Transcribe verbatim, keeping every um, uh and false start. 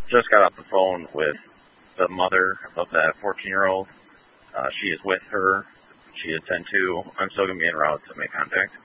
just got off the phone with the mother of that fourteen-year-old. Uh, she is with her. She is ten two. I'm still going to be en route to make contact.